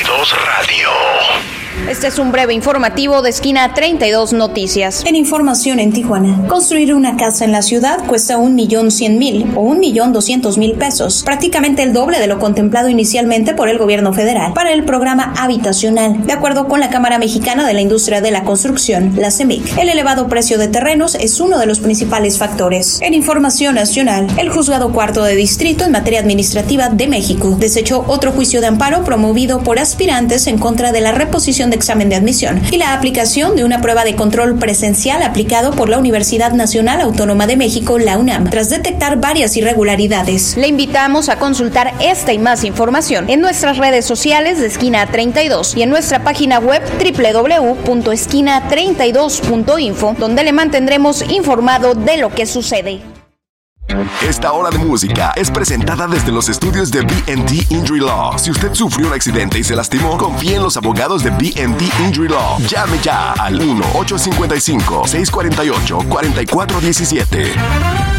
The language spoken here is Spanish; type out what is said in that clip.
32 Radio. Este es un breve informativo de Esquina 32 Noticias. En información en Tijuana, construir una casa en la ciudad cuesta 1,100,000 o 1,200,000 pesos, prácticamente el doble de lo contemplado inicialmente por el gobierno federal para el programa habitacional. De acuerdo con la Cámara Mexicana de la Industria de la Construcción, la CEMIC, el elevado precio de terrenos es uno de los principales factores. En información nacional, el Juzgado Cuarto de Distrito en materia administrativa de México desechó otro juicio de amparo promovido por aspirantes en contra de la reposición de examen de admisión y la aplicación de una prueba de control presencial aplicado por la Universidad Nacional Autónoma de México, la UNAM, tras detectar varias irregularidades. Le invitamos a consultar esta y más información en nuestras redes sociales de Esquina 32 y en nuestra página web www.esquina32.info, donde le mantendremos informado de lo que sucede. Esta hora de música es presentada desde los estudios de B&D Injury Law. Si usted sufrió un accidente y se lastimó, confíe en los abogados de B&D Injury Law. Llame ya al 1-855-648-4417.